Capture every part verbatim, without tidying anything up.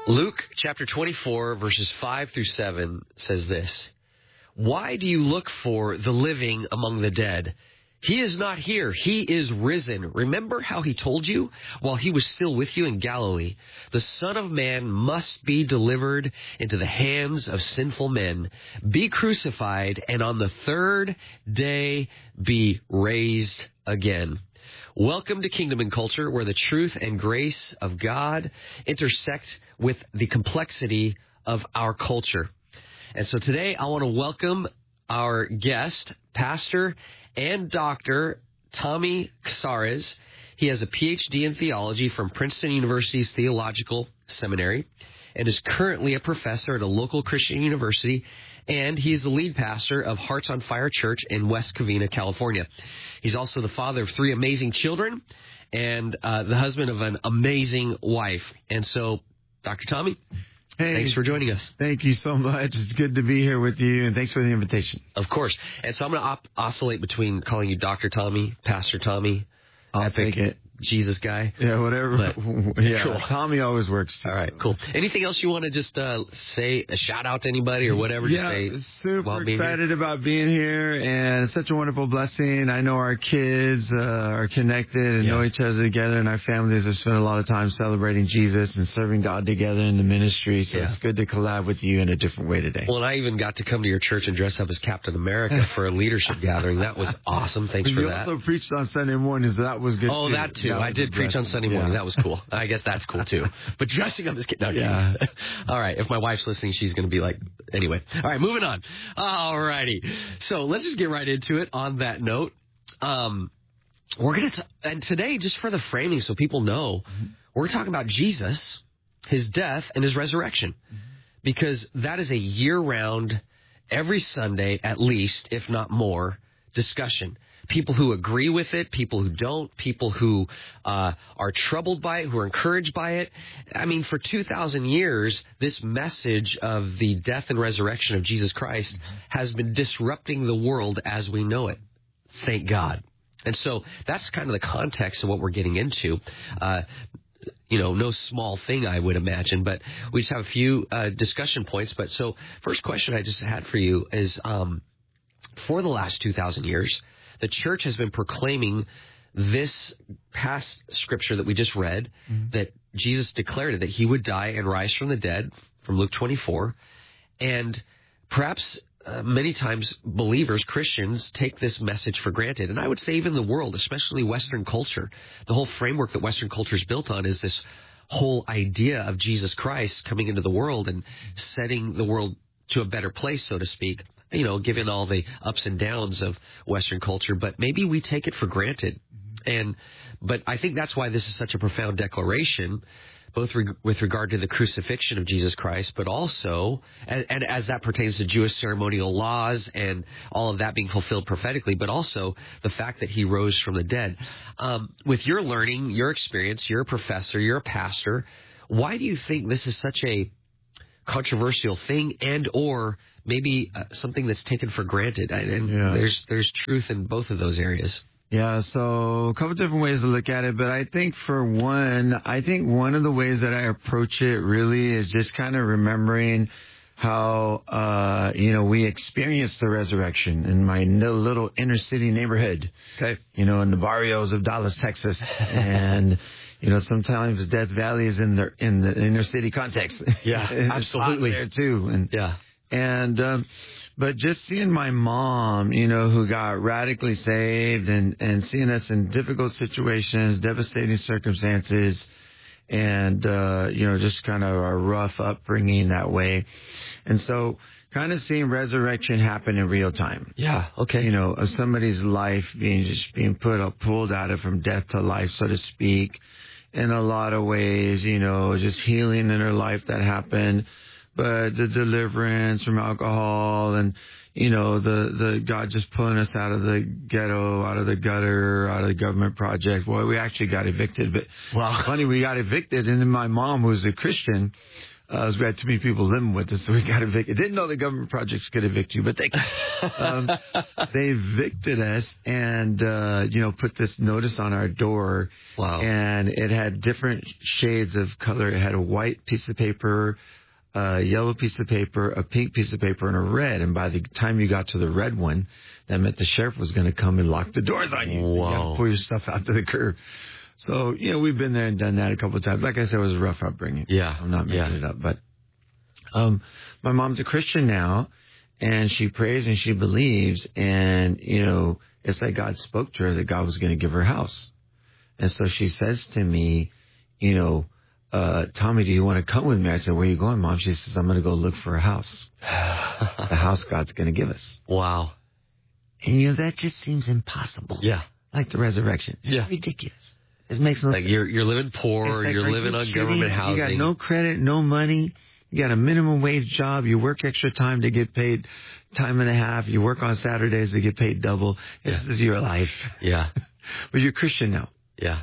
Luke chapter twenty-four, verses five through seven says this. Why do you look for the living among the dead? He is not here. He is risen. Remember how he told you while he was still with you in Galilee? The Son of Man must be delivered into the hands of sinful men, be crucified, and on the third day be raised again. Welcome to Kingdom and Culture, where the truth and grace of God intersect with the complexity of our culture. And so today I want to welcome our guest, Pastor and Doctor Tommy Casares. He has a P H D in theology from Princeton University's Theological Seminary and is currently a professor at a local Christian university, and he is the lead pastor of Hearts on Fire Church in West Covina, California. He's also the father of three amazing children and uh, the husband of an amazing wife. And so, Doctor Tommy, hey, thanks for joining us. Thank you so much. It's good to be here with you, and thanks for the invitation. Of course. And so I'm going to op- oscillate between calling you Doctor Tommy, Pastor Tommy, I'll epic take it. Jesus guy. Yeah, whatever. But, yeah, cool. Tommy always works too. All right, cool. Anything else you want to just uh, say, a shout out to anybody or whatever? Yeah, just say super excited about being here, and it's such a wonderful blessing. I know our kids uh, are connected and yeah. know each other together, and our families have spent a lot of time celebrating Jesus and serving God together in the ministry. So yeah. It's good to collab with you in a different way today. Well, and I even got to come to your church and dress up as Captain America for a leadership gathering. That was awesome. Thanks but for you that. You also preached on Sunday mornings. So that was good, oh, too. that, too. That I did preach on Sunday morning. Yeah. That was cool. I guess that's cool, too. But dressing up as kid. No, yeah. All right. If my wife's listening, she's going to be like, anyway. All right, moving on. All righty. So let's just get right into it on that note. Um, we're going to, and today, just for the framing so people know, mm-hmm. we're talking about Jesus, his death, and his resurrection. Mm-hmm. Because that is a year-round, every Sunday at least, if not more, discussion. People who agree with it, people who don't, people who uh, are troubled by it, who are encouraged by it. I mean, for two thousand years, this message of the death and resurrection of Jesus Christ mm-hmm. has been disrupting the world as we know it. Thank God. And so that's kind of the context of what we're getting into. Uh, you know, no small thing, I would imagine, but we just have a few uh, discussion points. But so first question I just had for you is, um, for the last two thousand years, the church has been proclaiming this past scripture that we just read, mm-hmm. that Jesus declared that he would die and rise from the dead, from Luke twenty-four. And perhaps uh, many times believers, Christians, take this message for granted. And I would say even the world, especially Western culture, the whole framework that Western culture is built on is this whole idea of Jesus Christ coming into the world and setting the world to a better place, so to speak. You know, given all the ups and downs of Western culture, but maybe we take it for granted. And, but I think that's why this is such a profound declaration, both re- with regard to the crucifixion of Jesus Christ, but also, and, and as that pertains to Jewish ceremonial laws and all of that being fulfilled prophetically, but also the fact that he rose from the dead. Um, with your learning, your experience, you're a professor, you're a pastor, why do you think this is such a controversial thing, and or maybe uh, something that's taken for granted? And yeah. there's there's truth in both of those areas. Yeah, so a couple different ways to look at it, but I think for one, I think one of the ways that I approach it really is just kind of remembering how, uh, you know, we experienced the resurrection in my little inner city neighborhood, okay. you know, in the barrios of Dallas, Texas. And, you know, sometimes Death Valley is in the, in the inner city context. Yeah, absolutely. There too. And, yeah. And, um, but just seeing my mom, you know, who got radically saved and, and seeing us in difficult situations, devastating circumstances, and, uh, you know, just kind of a rough upbringing that way. And so kind of seeing resurrection happen in real time. Yeah. Okay. You know, of somebody's life being just being put up, pulled out of from death to life, so to speak, in a lot of ways, you know, just healing in her life that happened. But the deliverance from alcohol and, you know, the, the God just pulling us out of the ghetto, out of the gutter, out of the government project. Well, we actually got evicted, but wow. funny, we got evicted. And then my mom, who was a Christian, Uh, we had too many people living with us, so we got evicted. Didn't know the government projects could evict you, but they um, they evicted us and, uh, you know, put this notice on our door. Wow. And it had different shades of color. It had a white piece of paper, a yellow piece of paper, a pink piece of paper, and a red. And by the time you got to the red one, that meant the sheriff was going to come and lock the doors on you. So you got to pull your stuff out to the curb. So, you know, we've been there and done that a couple of times. Like I said, it was a rough upbringing. Yeah. I'm not making yeah. it up. But um, my mom's a Christian now, and she prays and she believes. And, you know, it's like God spoke to her that God was going to give her a house. And so she says to me, you know, uh, Tommy, do you want to come with me? I said, where are you going, Mom? She says, I'm going to go look for a house. The house God's going to give us. Wow. And, you know, that just seems impossible. Yeah. Like the resurrection. It's yeah. ridiculous. It makes no like sense. You're, you're living poor. Like, you're living you on kidding? government housing. You got no credit, no money. You got a minimum wage job. You work extra time to get paid time and a half. You work on Saturdays to get paid double. This yeah. is your life. Yeah. But you're Christian now. Yeah.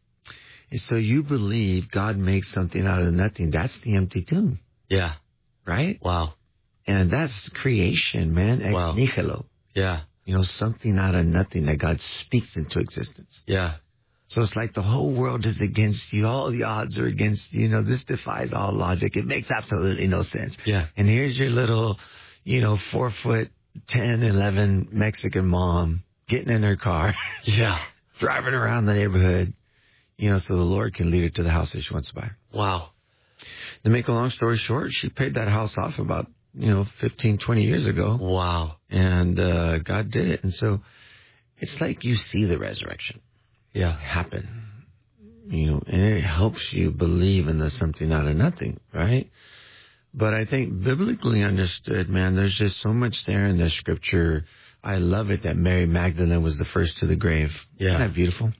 And so you believe God makes something out of nothing. That's the empty tomb. Yeah. Right? Wow. And that's creation, man. Ex wow. nihilo. Yeah. You know, something out of nothing that God speaks into existence. Yeah. So it's like the whole world is against you. All the odds are against you. You know, this defies all logic. It makes absolutely no sense. Yeah. And here's your little, you know, four foot, ten, eleven Mexican mom getting in her car. Yeah. Driving around the neighborhood, you know, so the Lord can lead her to the house that she wants to buy. Wow. To make a long story short, she paid that house off about, you know, fifteen, twenty years ago. Wow. And uh, God did it. And so it's like you see the resurrection. Yeah. Happen, you know, and it helps you believe in the something out of nothing, right? But I think biblically understood, man, there's just so much there in the scripture. I love it that Mary Magdalene was the first to the grave. Yeah. Isn't that beautiful?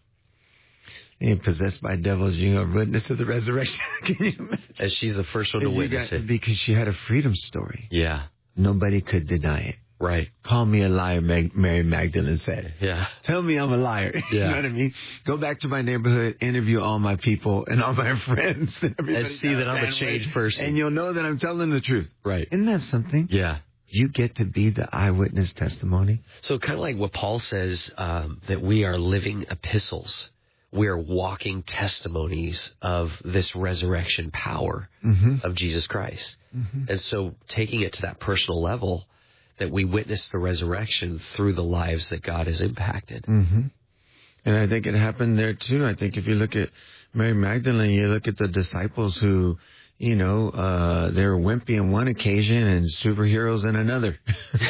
And possessed by devils, you know, witness of the resurrection. Can you imagine? And she's the first one to witness got, it. Because she had a freedom story. Yeah. Nobody could deny it. Right. Call me a liar, Mag- Mary Magdalene said. Yeah. Tell me I'm a liar. Yeah. You know what I mean? Go back to my neighborhood, interview all my people and all my friends. And, and see that I'm a changed person. And you'll know that I'm telling the truth. Right. Isn't that something? Yeah. You get to be the eyewitness testimony. So kind of like what Paul says, um, that we are living epistles. We are walking testimonies of this resurrection power mm-hmm. of Jesus Christ. Mm-hmm. And so taking it to that personal level, that we witness the resurrection through the lives that God has impacted. Mm-hmm. And I think it happened there too. I think if you look at Mary Magdalene, you look at the disciples who, you know, uh, they were wimpy on one occasion and superheroes in another.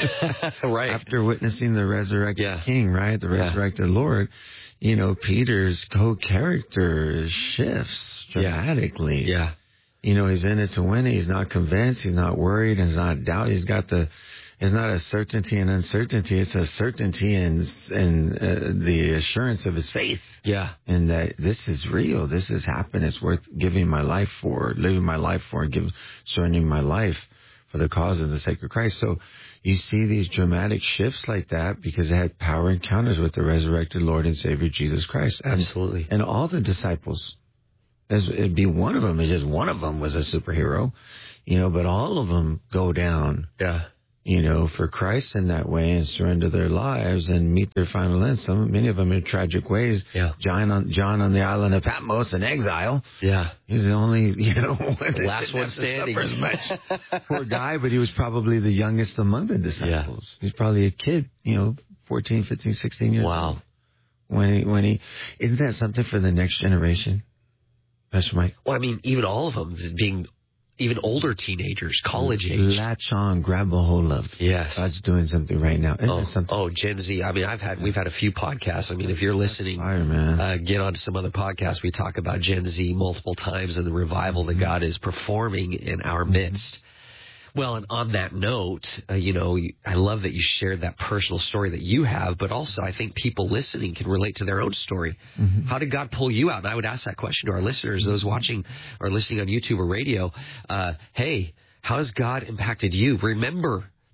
Right. After witnessing the resurrected yeah. King, right? The resurrected yeah. Lord. You know, Peter's co-character shifts dramatically. Yeah. yeah. You know, he's in it to win it. He's not convinced. He's not worried. He's not doubt. He's got the, it's not a certainty and uncertainty. It's a certainty and, and uh, the assurance of his faith. Yeah. And that this is real. This has happened. It's worth giving my life for, living my life for, and giving, surrendering my life for the cause of the sake of Christ. So you see these dramatic shifts like that because they had power encounters with the resurrected Lord and Savior Jesus Christ. And, Absolutely. And all the disciples, it'd be one of them, it's just one of them was a superhero, you know, but all of them go down. Yeah. You know, for Christ in that way and surrender their lives and meet their final end. Some, many of them in tragic ways. Yeah. John on, John on the island of Patmos in exile. Yeah. He's the only, you know, one the last one standing. As much. Poor guy, but he was probably the youngest among the disciples. Yeah. He's probably a kid, you know, fourteen, fifteen, sixteen years wow. old. When he, when he, isn't that something for the next generation? Pastor Mike? Well, I mean, even all of them being even older teenagers, college age. Latch on, grab a hold of. Yes. God's doing something right now. Isn't oh, something? oh, Gen Z. I mean, I've had, we've had a few podcasts. I mean, if you're listening, fire, man. Uh, get on to some other podcasts. We talk about Gen Z multiple times and the revival that God is performing in our midst. Well, and on that note, uh, you know, I love that you shared that personal story that you have, but also I think people listening can relate to their own story. Mm-hmm. How did God pull you out? And I would ask that question to our listeners, those watching or listening on YouTube or radio. Uh, hey, how has God impacted you? Remember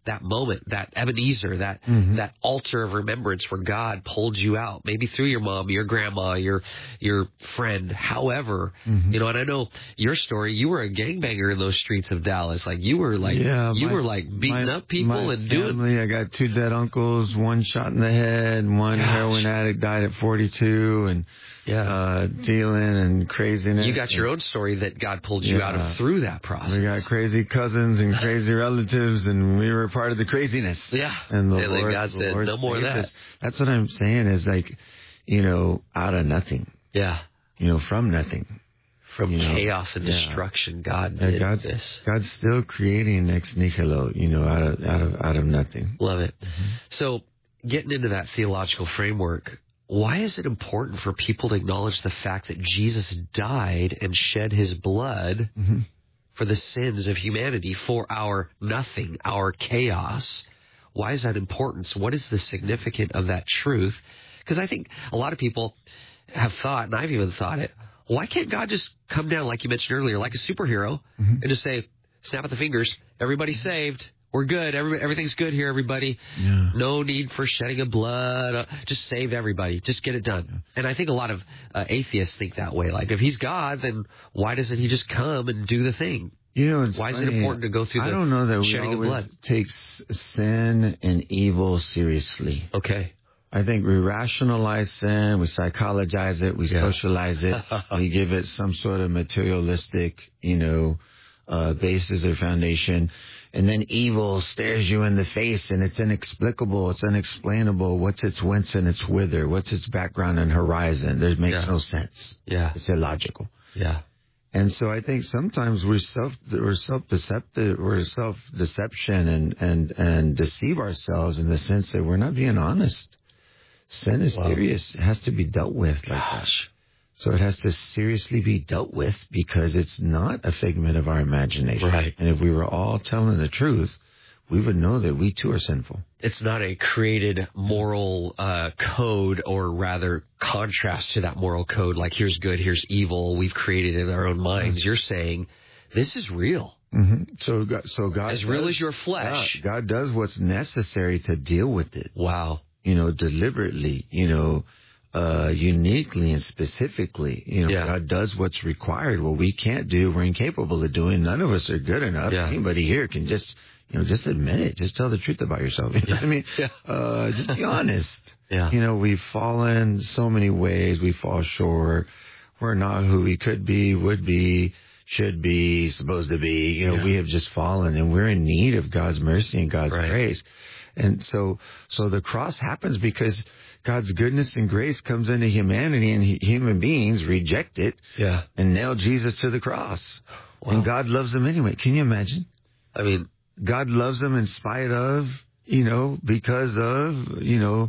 that moment, that Ebenezer, that Mm-hmm. that altar of remembrance where God pulled you out, maybe through your mom, your grandma, your your friend, however, Mm-hmm. you know. And I know your story. You were a gangbanger in those streets of Dallas. Like you were like Yeah, you my- were like beating my- up people my and doing. family, I got two dead uncles, one shot in the head, one Gosh. heroin addict died at forty-two, and Yeah. uh, dealing and craziness. You got your and own story that God pulled you Yeah. out of through that process. We got crazy cousins and crazy relatives, and we were part of the craziness. Yeah. And the And then Lord, God the said, Lord "No more of saved that." us. That's what I'm saying is like, you know, out of nothing, Yeah. you know, from nothing. From You know, chaos and yeah. destruction, God Yeah, did God's, this. God's still creating ex nihilo, you know, out of out of out of nothing. Love it. So getting into that theological framework, why is it important for people to acknowledge the fact that Jesus died and shed his blood Mm-hmm. for the sins of humanity, for our nothing, our chaos? Why is that important? So what is the significance of that truth? Because I think a lot of people have thought, and I've even thought it, why can't God just come down, like you mentioned earlier, like a superhero, Mm-hmm. and just say, snap at the fingers, everybody's saved, we're good, Every, everything's good here, everybody. Yeah. No need for shedding of blood, uh, just save everybody, just get it done. And I think a lot of uh, atheists think that way. Like, if he's God, then why doesn't he just come and do the thing? You know, it's Why is it funny. important to go through the I don't know that we shedding of always blood? take s- sin and evil seriously. Okay. I think we rationalize sin, we psychologize it, we Yeah. socialize it, we give it some sort of materialistic, you know, uh, basis or foundation. And then evil stares you in the face and it's inexplicable, it's unexplainable. What's its whence and its whither? What's its background and horizon? There makes Yeah. no sense. Yeah. It's illogical. Yeah. And so I think sometimes we're self we're self deceptive we're self deception and, and, and deceive ourselves in the sense that we're not being honest. Sin is Wow. serious. It has to be dealt with like that. Gosh. So it has to seriously be dealt with because it's not a figment of our imagination. Right. And if we were all telling the truth, we would know that we too are sinful. It's not a created moral uh, code, or rather contrast to that moral code, like here's good, here's evil, we've created in our own minds. Mm-hmm. You're saying this is real. Mm-hmm. So, God, so God As real does- as your flesh. God, God does what's necessary to deal with it. Wow. You know, deliberately, you know, uh, uniquely and specifically, you know, Yeah. God does what's required. What we can't do, we're incapable of doing. None of us are good enough. Yeah. Anybody here can just, you know, just admit it. Just tell the truth about yourself. You know what I mean? Yeah. Uh, just be honest. Yeah. You know, we've fallen so many ways. We fall short. We're not who we could be, would be, should be, supposed to be. You know, Yeah. we have just fallen and we're in need of God's mercy and God's Right. grace. And so, so the cross happens because God's goodness and grace comes into humanity, and he, human beings reject it Yeah. and nail Jesus to the cross. Wow. And God loves them anyway. Can you imagine? I mean, God loves them in spite of, you know, because of, you know,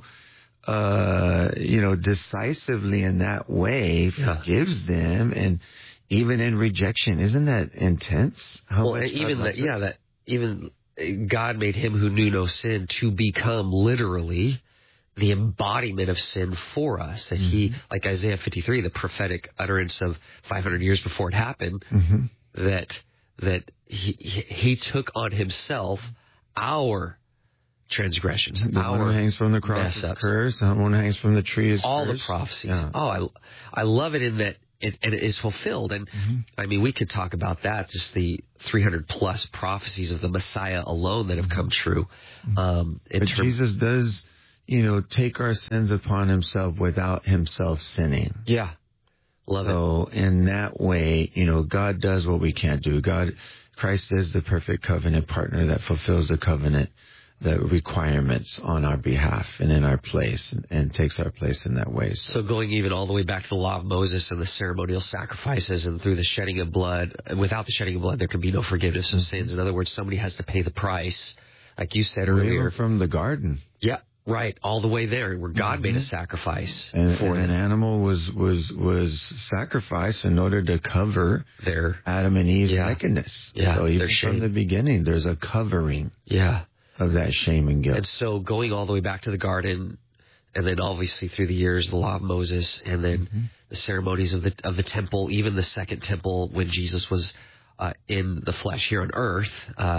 uh, you know, decisively in that way Yeah. forgives them, and even in rejection. Isn't that intense? How well, much God even that, loves yeah, us? that even God made him who knew no sin to become literally the embodiment of sin for us. That he, like Isaiah fifty-three, the prophetic utterance of five hundred years before it happened, Mhm. that that he he he took on himself our transgressions, The one our who hangs from the cross is mess-ups. cursed. The one who hangs from the tree is all the cursed. prophecies. Yeah. Oh, I I love it in that it, and it is fulfilled. And Mm-hmm. I mean, we could talk about that, just the three hundred plus prophecies of the Messiah alone that have come true. Um, in But terms, Jesus does, you know, take our sins upon himself without himself sinning. yeah, love it. So in that way, you know, God does what we can't do. God, Christ is the perfect covenant partner that fulfills the covenant, the requirements on our behalf and in our place, and, and takes our place in that way. So, So going even all the way back to the law of Moses and the ceremonial sacrifices, and through the shedding of blood, without the shedding of blood, there can be no forgiveness of sins. In other words, somebody has to pay the price, like you said earlier. even from the garden, Yeah, right, all the way there, where God made a sacrifice and, for and an them. animal was was was sacrificed in order to cover There, Adam and Eve's Yeah. nakedness. Yeah, so their even shame. from the beginning, there's a covering yeah. of that shame and guilt. And so going all the way back to the garden, and then obviously through the years, the law of Moses, and then Mm-hmm. the ceremonies of the of the temple, even the second temple when Jesus was uh, in the flesh here on earth, uh,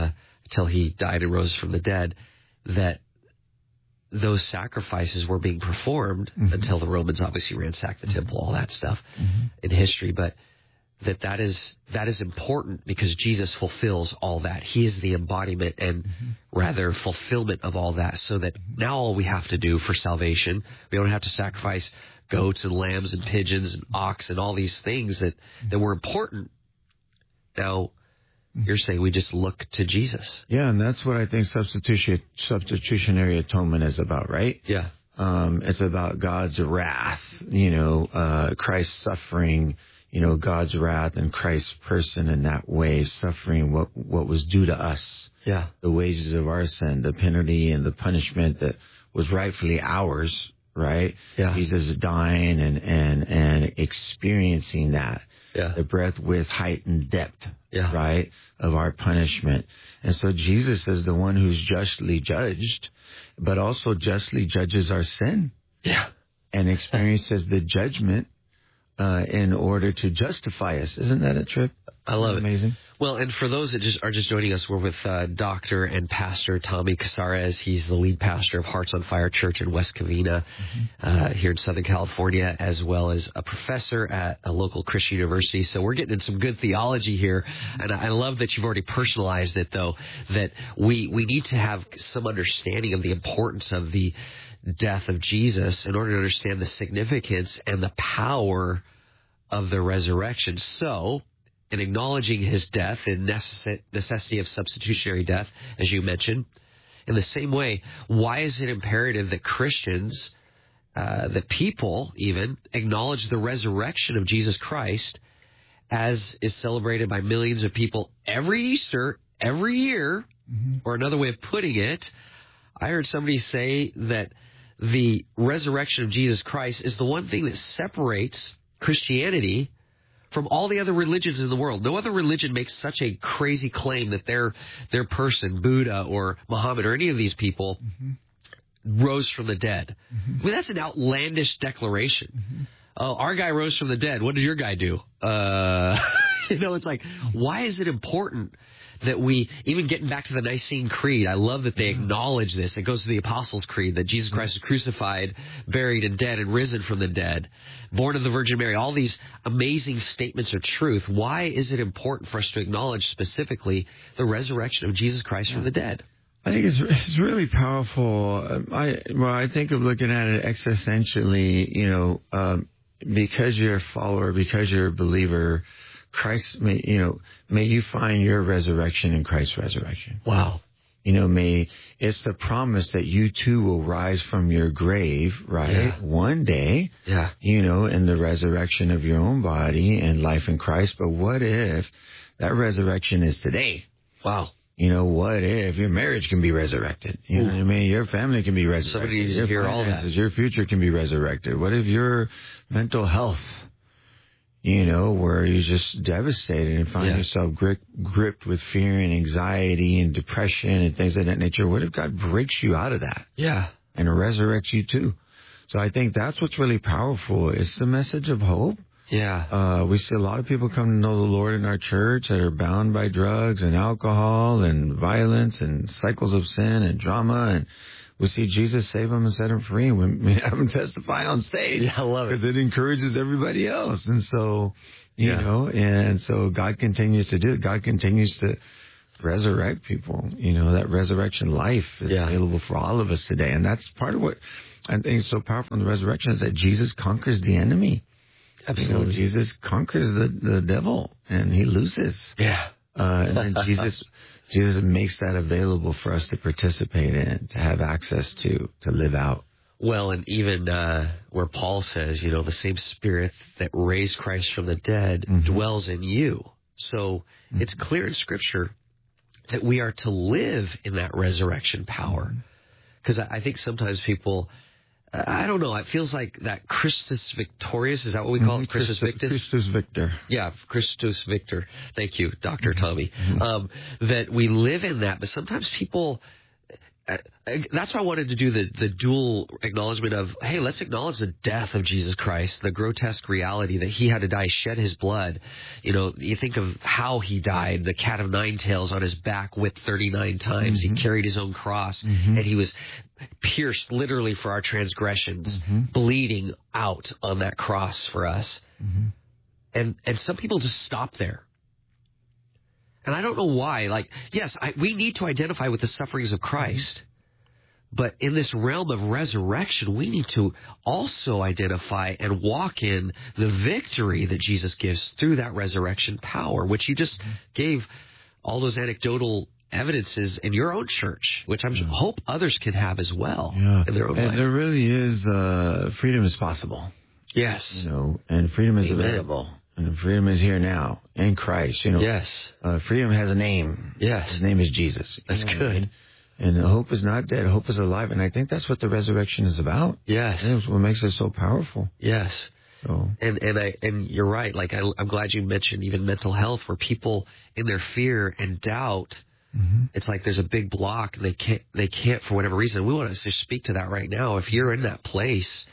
till he died and rose from the dead, that those sacrifices were being performed mm-hmm. until the Romans obviously ransacked the temple, all that stuff mm-hmm. in history. But that that is that is important because Jesus fulfills all that. He is the embodiment and mm-hmm. rather fulfillment of all that, so that now all we have to do for salvation, we don't have to sacrifice goats and lambs and pigeons and ox and all these things that, that were important. Now, you're saying we just look to Jesus. Yeah, and that's what I think substitution, substitutionary atonement is about, right? Yeah. Um, it's about God's wrath, you know, uh, Christ's suffering, you know, God's wrath and Christ's person in that way, suffering what, what was due to us. Yeah. The wages of our sin, the penalty and the punishment that was rightfully ours, right? Yeah. Jesus dying and, and, and experiencing that. Yeah. The breadth, width, height, and depth, yeah. right, of our punishment. And so Jesus is the one who's justly judged, but also justly judges our sin. Yeah. And experiences the judgment uh, in order to justify us. Isn't that a trip? I love Amazing? it. Amazing. Well, and for those that just are just joining us, we're with uh, Doctor and Pastor Tommy Casares. He's the lead pastor of Hearts on Fire Church in West Covina, mm-hmm. uh, here in Southern California, as well as a professor at a local Christian university. So we're getting in some good theology here, and I love that you've already personalized it, though, that we, we need to have some understanding of the importance of the death of Jesus in order to understand the significance and the power of the resurrection. So, in acknowledging his death and necess- necessity of substitutionary death, as you mentioned, in the same way, why is it imperative that Christians, uh, that people even, acknowledge the resurrection of Jesus Christ as is celebrated by millions of people every Easter, every year? Mm-hmm. Or another way of putting it, I heard somebody say that the resurrection of Jesus Christ is the one thing that separates Christianity from all the other religions in the world. No other religion makes such a crazy claim that their their person, Buddha or Muhammad or any of these people, mm-hmm. rose from the dead. Mm-hmm. I mean, that's an outlandish declaration. Mm-hmm. Oh, our guy rose from the dead. What does your guy do? Uh, you know, it's like, why is it important that we, even getting back to the Nicene Creed, I love that they acknowledge this. It goes to the Apostles' Creed, that Jesus Christ was crucified, buried, and dead, and risen from the dead, born of the Virgin Mary. All these amazing statements of truth. Why is it important for us to acknowledge specifically the resurrection of Jesus Christ from the dead? I think it's it's really powerful. I well, I think of looking at it existentially, you know, um, because you're a follower, because you're a believer, Christ, may, you know, may you find your resurrection in Christ's resurrection. Wow. You know, may, it's the promise that you too will rise from your grave, right? Yeah. One day, yeah. you know, in the resurrection of your own body and life in Christ. But what if that resurrection is today? Wow. You know, what if your marriage can be resurrected? You Ooh. know what I mean? Your family can be resurrected. Somebody needs to hear all that. Your future can be resurrected. What if your mental health, you know, where you're just devastated and find yeah. yourself grip, gripped with fear and anxiety and depression and things of that nature? What if God breaks you out of that? Yeah. And resurrects you too? So I think that's what's really powerful. It's the message of hope. Yeah. Uh, we see a lot of people come to know the Lord in our church that are bound by drugs and alcohol and violence and cycles of sin and drama, and we see Jesus save them and set them free, and we have them testify on stage. Yeah, I love it. Because it encourages everybody else. And so, you yeah. know, and so God continues to do it. God continues to resurrect people. You know, that resurrection life is yeah. available for all of us today. And that's part of what I think is so powerful in the resurrection, is that Jesus conquers the enemy. Absolutely. You know, Jesus conquers the, the devil, and he loses. Yeah. Uh, and then Jesus... Jesus makes that available for us to participate in, to have access to, to live out. Well, and even uh, where Paul says, you know, the same Spirit that raised Christ from the dead mm-hmm. dwells in you. So mm-hmm. it's clear in Scripture that we are to live in that resurrection power. Because I think sometimes people, I don't know, it feels like that Christus Victorious, is that what we call mm-hmm. it? Christus Victus? Christus Victor. Yeah, Christus Victor. Thank you, Doctor Mm-hmm. Tommy. Mm-hmm. Um, that we live in that, but sometimes people, uh, that's why I wanted to do the, the dual acknowledgement of, hey, let's acknowledge the death of Jesus Christ, the grotesque reality that he had to die, shed his blood. You know, you think of how he died, the cat of nine tails on his back whipped thirty-nine times. Mm-hmm. He carried his own cross, mm-hmm. and he was pierced literally for our transgressions, mm-hmm. bleeding out on that cross for us. Mm-hmm. And and some people just stop there. And I don't know why. Like, yes, I, we need to identify with the sufferings of Christ. But in this realm of resurrection, we need to also identify and walk in the victory that Jesus gives through that resurrection power, which you just gave all those anecdotal evidences in your own church, which I yeah. hope others can have as well yeah. in their own and life. There really is, uh, freedom is possible. Yes. You know, and freedom is Amen. available. And freedom is here now in Christ. You know, yes. Uh, freedom has a name. Yes. His name is Jesus. That's you know good. I mean? And hope is not dead. Hope is alive. And I think that's what the resurrection is about. Yes. That's what makes it so powerful. Yes. So. And and I and you're right. Like I, I'm glad you mentioned even mental health, where people in their fear and doubt, mm-hmm. it's like there's a big block. They can't. They can't for whatever reason. We want to just speak to that right now. If you're in that place,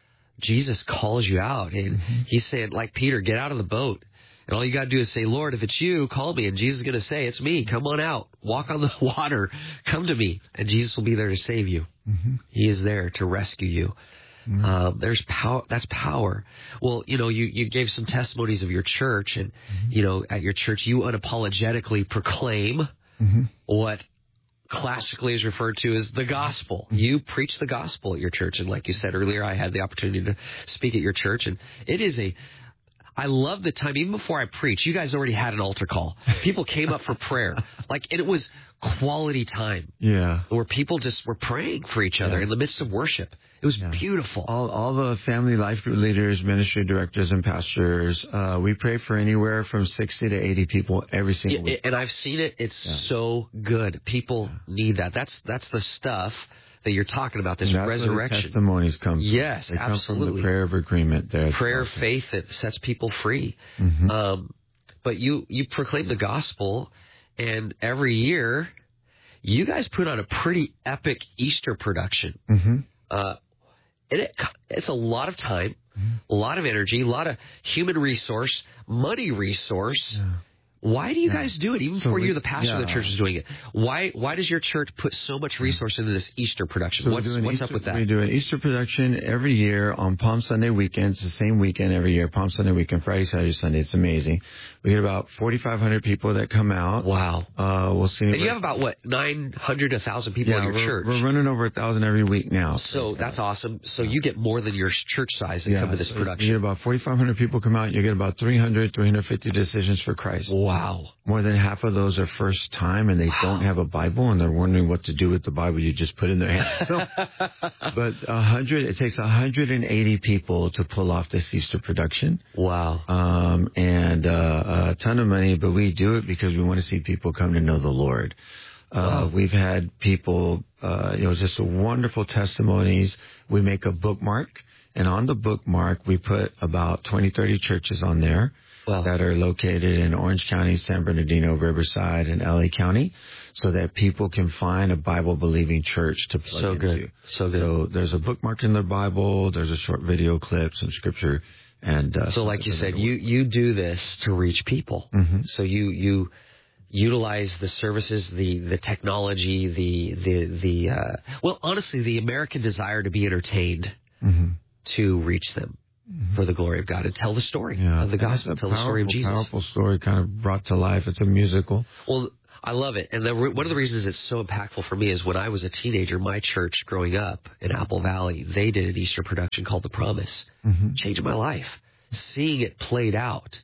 Jesus calls you out, and mm-hmm. he's saying, like Peter, get out of the boat. And all you got to do is say, Lord, if it's you, call me. And Jesus is going to say, it's me. Come on out. Walk on the water. Come to me. And Jesus will be there to save you. Mm-hmm. He is there to rescue you. Mm-hmm. Um, there's power. That's power. Well, you know, you, you gave some testimonies of your church. And, mm-hmm. you know, at your church, you unapologetically proclaim mm-hmm. what classically is referred to as the gospel. You preach the gospel at your church. And like you said earlier, I had the opportunity to speak at your church. And it is a... I love the time, even before I preach, you guys already had an altar call. People came up for prayer. Like, and it was quality time. Yeah. Where people just were praying for each other yeah. in the midst of worship. It was yeah. beautiful. All all the family life group leaders, ministry directors, and pastors, uh, we pray for anywhere from sixty to eighty people every single yeah, week. And I've seen it. It's yeah. so good. People yeah. need that. That's that's the stuff that you're talking about, this and that's resurrection. Where the testimonies come from. Yes, they absolutely. Come from the prayer of agreement there. Prayer of faith that sets people free. Mm-hmm. Um, but you, you proclaim the gospel, and every year you guys put on a pretty epic Easter production. Mm-hmm. Uh, and it, it's a lot of time, mm-hmm. a lot of energy, a lot of human resource, money resource. Yeah. Why do you yeah. guys do it? Even so before we, you're the pastor yeah. of the church is doing it. Why Why does your church put so much resource into this Easter production? So what's what's Easter, up with that? We do an Easter production every year on Palm Sunday weekend. It's the same weekend every year, Palm Sunday weekend, Friday, Saturday, Sunday. It's amazing. We get about forty-five hundred people that come out. Wow. Uh, we'll see. And you have about, what, nine hundred, one thousand people yeah, in your we're, church? We're running over one thousand every week now. So that's awesome. So you get more than your church size that yeah, come to this so production. You get about forty-five hundred people come out. You get about three hundred, three hundred fifty decisions for Christ. Wow. More than half of those are first time, and they wow. don't have a Bible, and they're wondering what to do with the Bible you just put in their hands. So, but a hundred, it takes one hundred eighty people to pull off this Easter production. Wow. Um, and uh, a ton of money, but we do it because we want to see people come to know the Lord. Uh, wow. We've had people, uh, you know, just wonderful testimonies. We make a bookmark, and on the bookmark, we put about twenty, thirty churches on there. Wow. That are located in Orange County, San Bernardino, Riverside, and L A County, so that people can find a Bible-believing church to plug so into. Good. So good. So there's a bookmark in their Bible. There's a short video clip, some scripture, and uh, so, like you said, you you do this to reach people. Mm-hmm. So you you utilize the services, the the technology, the the the uh, well, honestly, the American desire to be entertained mm-hmm. to reach them. Mm-hmm. For the glory of God, and tell the story yeah. of the gospel, tell powerful, the story of Jesus. Powerful story, kind of brought to life. It's a musical. Well, I love it, and the, one of the reasons it's so impactful for me is when I was a teenager, my church growing up in Apple Valley, they did an Easter production called The Promise, mm-hmm. changed my life. Seeing it played out,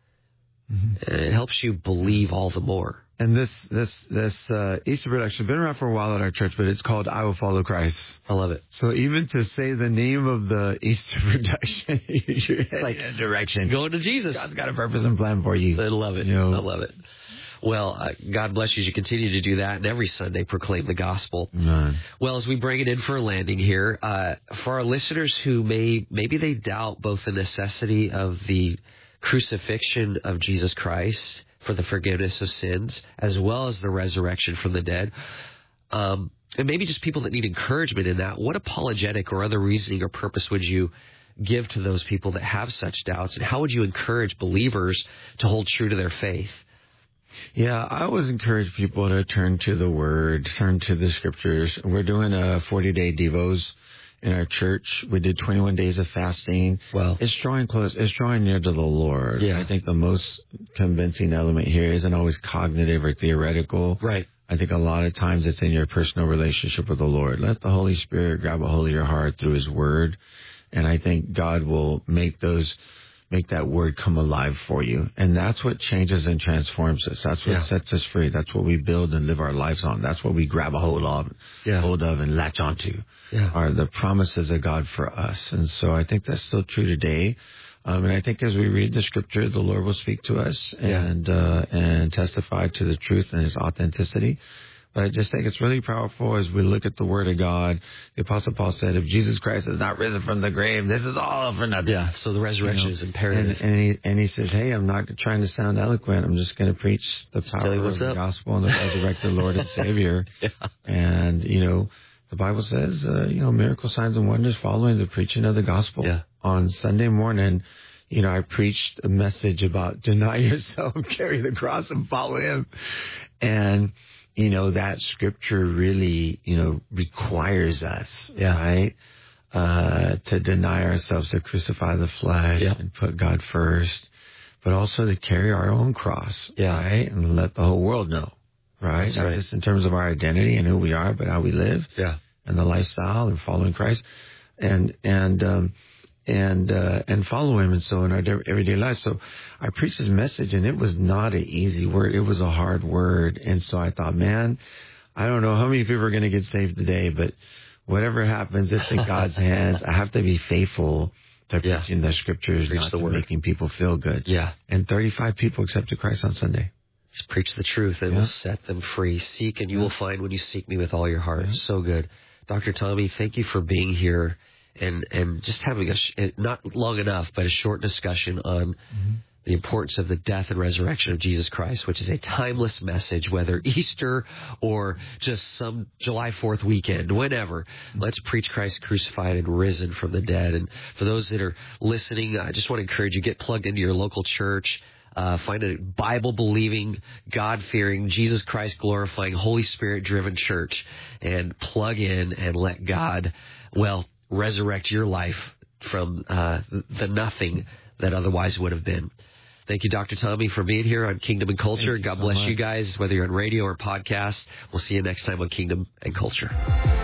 mm-hmm. and it helps you believe all the more. And this this this uh, Easter production has been around for a while at our church, but it's called I Will Follow Christ. I love it. So even to say the name of the Easter production, you're it's like in a direction. Going to Jesus. God's got a purpose and plan for you. I love it. You know? I love it. Well, uh, God bless you as you continue to do that, and every Sunday proclaim the gospel. Man. Well, as we bring it in for a landing here, uh, for our listeners who may maybe they doubt both the necessity of the crucifixion of Jesus Christ for the forgiveness of sins, as well as the resurrection from the dead. um, and maybe just people that need encouragement in that, what apologetic or other reasoning or purpose would you give to those people that have such doubts? And how would you encourage believers to hold true to their faith? Yeah, I always encourage people to turn to the Word, turn to the Scriptures. We're doing a forty-day Devos in our church. We did twenty-one days of fasting. Well, it's drawing close. It's drawing near to the Lord. Yeah. I think the most convincing element here isn't always cognitive or theoretical. Right. I think a lot of times it's in your personal relationship with the Lord. Let the Holy Spirit grab a hold of your heart through His Word, and I think God will make those. Make that word come alive for you. And that's what changes and transforms us. That's what Yeah. sets us free. That's what we build and live our lives on. That's what we grab a hold of, yeah. hold of and latch onto yeah. are the promises of God for us. And so I think that's still true today. Um, and I think as we read the Scripture, the Lord will speak to us and, yeah. uh, and testify to the truth and His authenticity. But I just think it's really powerful as we look at the Word of God. The Apostle Paul said, if Jesus Christ has not risen from the grave, this is all for nothing. Yeah, so the resurrection you know? is imperative. And, and, he, and he says, hey, I'm not trying to sound eloquent. I'm just going to preach the Just power of the up. gospel and the resurrected Lord and Savior. yeah. And, you know, the Bible says, uh, you know, miracle signs and wonders following the preaching of the gospel. Yeah. On Sunday morning, you know, I preached a message about deny yourself, carry the cross, and follow Him. And you know, that scripture really, you know, requires us, yeah. right, uh, to deny ourselves, to crucify the flesh yeah. and put God first, but also to carry our own cross, yeah. right, and let the whole world know, right, That's not right. just in terms of our identity and who we are, but how we live, yeah. and the lifestyle and following Christ, and and um, and uh, and follow Him, and so in our everyday life. So I preached this message, and it was not an easy word. It was a hard word, and so I thought, man, I don't know how many people are going to get saved today, but whatever happens, it's in God's hands. I have to be faithful to yeah. preaching the Scriptures, preach not the to word. making people feel good. Yeah. And thirty-five people accepted Christ on Sunday. Just preach the truth, and yeah. will set them free. Seek, and you yeah. will find when you seek me with all your heart. Yeah. So good. Doctor Tommy, thank you for being here. And and just having a, sh- not long enough, but a short discussion on mm-hmm. the importance of the death and resurrection of Jesus Christ, which is a timeless message, whether Easter or just some July fourth weekend, whenever. Mm-hmm. Let's preach Christ crucified and risen from the dead. And for those that are listening, I just want to encourage you, get plugged into your local church. Uh, find a Bible-believing, God-fearing, Jesus Christ-glorifying, Holy Spirit-driven church and plug in and let God, well, resurrect your life from uh, the nothing that otherwise would have been. Thank you, Doctor Tommy, for being here on Kingdom and Culture. God bless you guys, whether you're on radio or podcast. We'll see you next time on Kingdom and Culture.